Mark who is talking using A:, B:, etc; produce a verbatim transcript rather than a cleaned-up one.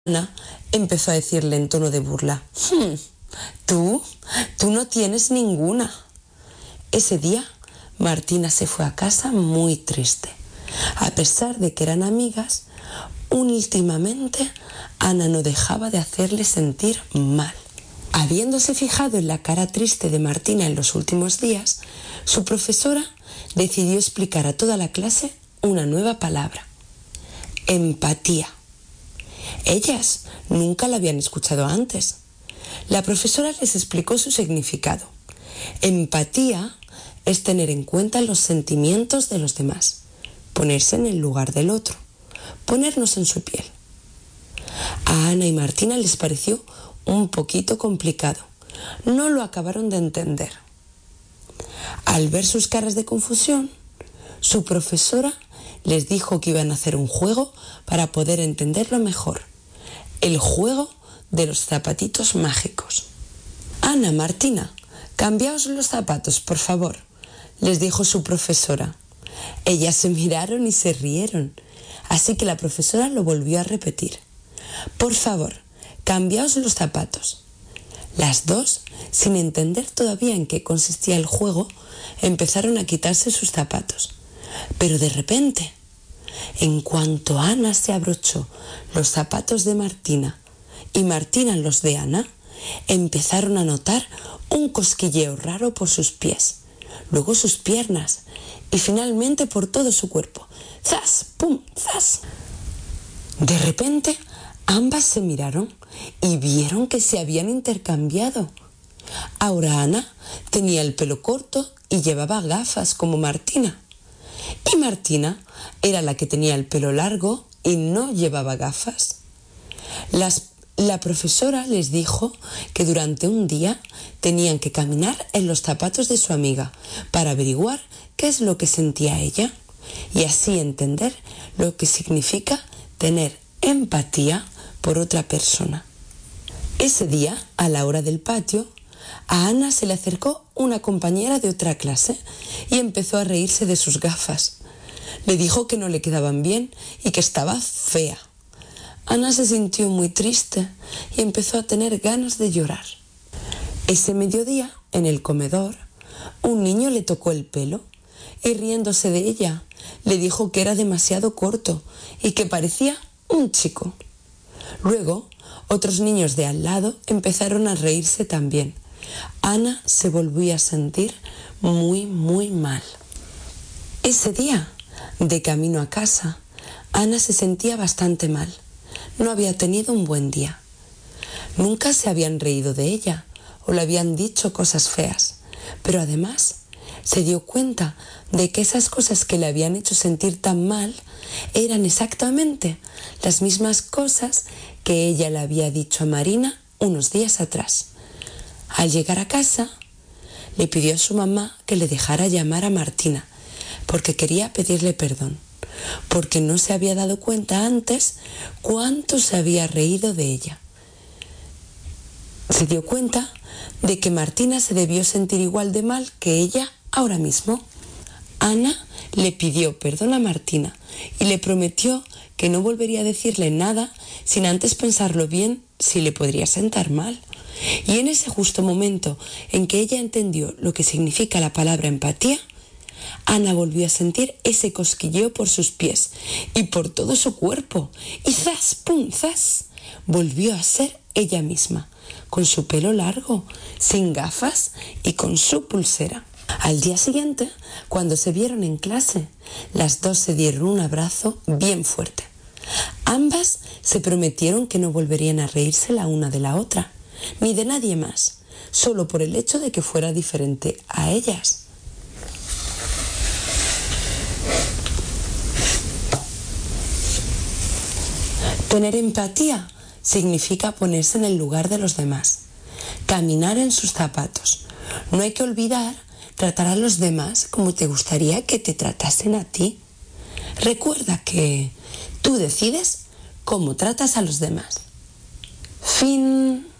A: Ana empezó a decirle en tono de burla: «Hmm, tú, tú no tienes ninguna». Ese día, Martina se fue a casa muy triste. A pesar de que eran amigas, últimamente Ana no dejaba de hacerle sentir mal. Habiéndose fijado en la cara triste de Martina en los últimos días, su profesora decidió explicar a toda la clase una nueva palabra: empatía. Ellas nunca la habían escuchado antes. La profesora les explicó su significado. Empatía es tener en cuenta los sentimientos de los demás, ponerse en el lugar del otro, ponernos en su piel. A Ana y Martina les pareció un poquito complicado. No lo acabaron de entender. Al ver sus caras de confusión, su profesora les dijo que iban a hacer un juego para poder entenderlo mejor. El juego de los zapatitos mágicos. Ana, Martina, cambiaos los zapatos, por favor, les dijo su profesora. Ellas se miraron y se rieron, así que la profesora lo volvió a repetir. Por favor, cambiaos los zapatos. Las dos, sin entender todavía en qué consistía el juego, empezaron a quitarse sus zapatos. Pero de repente, en cuanto Ana se abrochó los zapatos de Martina y Martina los de Ana, empezaron a notar un cosquilleo raro por sus pies, luego sus piernas y finalmente por todo su cuerpo. ¡Zas! ¡Pum! ¡Zas! De repente, ambas se miraron y vieron que se habían intercambiado. Ahora Ana tenía el pelo corto y llevaba gafas como Martina. Y Martina era la que tenía el pelo largo y no llevaba gafas. Las, la profesora les dijo que durante un día tenían que caminar en los zapatos de su amiga para averiguar qué es lo que sentía ella y así entender lo que significa tener empatía por otra persona. Ese día, a la hora del patio, a Ana se le acercó una compañera de otra clase y empezó a reírse de sus gafas. Le dijo que no le quedaban bien y que estaba fea. Ana se sintió muy triste y empezó a tener ganas de llorar. Ese mediodía, en el comedor, un niño le tocó el pelo y riéndose de ella, le dijo que era demasiado corto y que parecía un chico. Luego, otros niños de al lado empezaron a reírse también. Ana se volvió a sentir muy, muy mal. Ese día, de camino a casa, Ana se sentía bastante mal. No había tenido un buen día. Nunca se habían reído de ella o le habían dicho cosas feas, pero además se dio cuenta de que esas cosas que le habían hecho sentir tan mal eran exactamente las mismas cosas que ella le había dicho a Marina unos días atrás. Al llegar a casa, le pidió a su mamá que le dejara llamar a Martina, porque quería pedirle perdón, porque no se había dado cuenta antes cuánto se había reído de ella. Se dio cuenta de que Martina se debió sentir igual de mal que ella ahora mismo. Ana le pidió perdón a Martina y le prometió que no volvería a decirle nada sin antes pensarlo bien si le podría sentar mal. Y en ese justo momento en que ella entendió lo que significa la palabra empatía, Ana volvió a sentir ese cosquilleo por sus pies y por todo su cuerpo. Y ¡zas! ¡Pum! ¡Zas! Volvió a ser ella misma, con su pelo largo, sin gafas y con su pulsera. Al día siguiente, cuando se vieron en clase, las dos se dieron un abrazo bien fuerte. Ambas se prometieron que no volverían a reírse la una de la otra, ni de nadie más, solo por el hecho de que fuera diferente a ellas. Tener empatía significa ponerse en el lugar de los demás, caminar en sus zapatos. No hay que olvidar tratar a los demás como te gustaría que te tratasen a ti. Recuerda que tú decides cómo tratas a los demás. Fin.